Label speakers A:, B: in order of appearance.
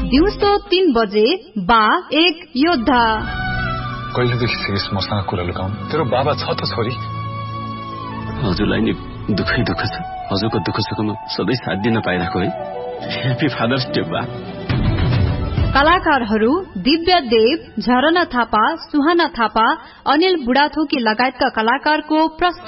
A: दिउँसो 3 बजे बा एक योद्धा।
B: कहिलेदेखि सिरिस मसँग कुरा लुकाउनु? तेरो बाबा छ त छोरी।
C: हजुरलाई नि दुःखै दुःख छ। हजुरको दुःख सुखमा सधैँ साथ दिन पाइरहेको है। ह्यापी फादर्स डे बा।
A: कलाकारहरू दिव्य देव, झरना थापा, सुहाना थापा, अनिल बुढाथोकी लगायतका कलाकारको प्रस्तुति।